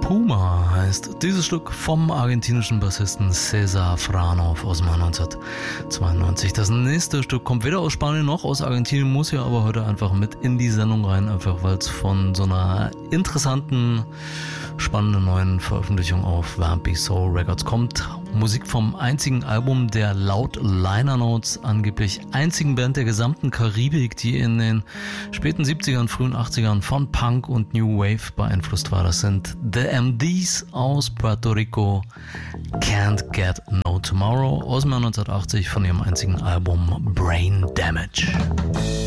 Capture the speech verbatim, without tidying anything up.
Puma heißt dieses Stück vom argentinischen Bassisten César Franov aus dem Jahr neunzehnhundertzweiundneunzig. Das nächste Stück kommt weder aus Spanien noch aus Argentinien, muss ja aber heute einfach mit in die Sendung rein, einfach weil es von so einer interessanten, spannenden neuen Veröffentlichung auf Vampy Soul Records kommt. Musik vom einzigen Album der laut Liner Notes angeblich einzigen Band der gesamten Karibik, die in den späten siebzigern, frühen achtzigern von Punk und New Wave beeinflusst war. Das sind The M Ds aus Puerto Rico, Can't Get No Tomorrow aus dem Jahr neunzehnhundertachtzig von ihrem einzigen Album Brain Damage.